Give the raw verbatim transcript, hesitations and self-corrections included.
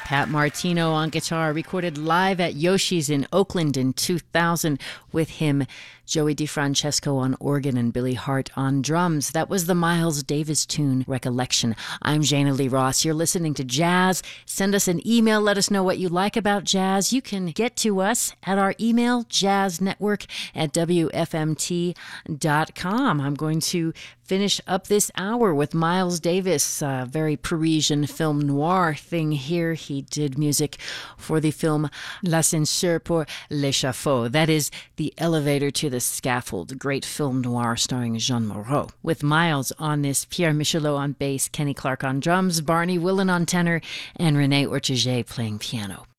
Pat Martino on guitar, recorded live at Yoshi's in Oakland in two thousand. With him, Joey DeFrancesco on organ and Billy Hart on drums. That was the Miles Davis tune, Recollection. I'm Jana Lee Ross. You're listening to Jazz. Send us an email. Let us know what you like about jazz. You can get to us at our email, jazznetwork at w f m t dot com. I'm going to finish up this hour with Miles Davis, a very Parisian film noir thing here. He did music for the film L'ascenseur pour l'échafaud. That is the elevator to the scaffold. Great film noir starring Jean Moreau. With Miles on this, Pierre Michelot on bass, Kenny Clark on drums, Barney Willen on tenor, and René Orteget playing piano.